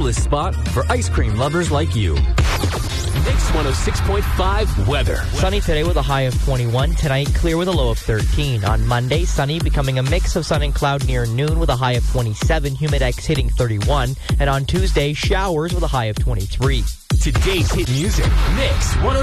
coolest spot for ice cream lovers like you. Mix 106.5 weather. Sunny today with a high of 21. Tonight, clear with a low of 13. On Monday, sunny, becoming a mix of sun and cloud near noon with a high of 27. Humidex hitting 31. And on Tuesday, showers with a high of 23. Today's hit music. Mix 106.5.